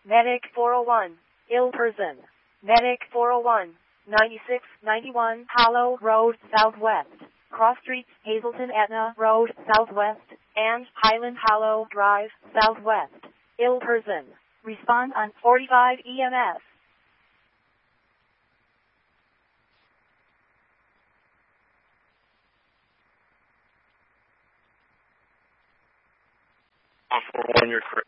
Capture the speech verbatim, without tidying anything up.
Medic four oh one. Ill person. Medic four oh one. ninety-six ninety-one Hollow Road Southwest. Cross Streets, Hazleton Etna Road Southwest, and Highland Hollow Drive Southwest. Ill person. Respond on forty-five E M S. On four one, you're correct.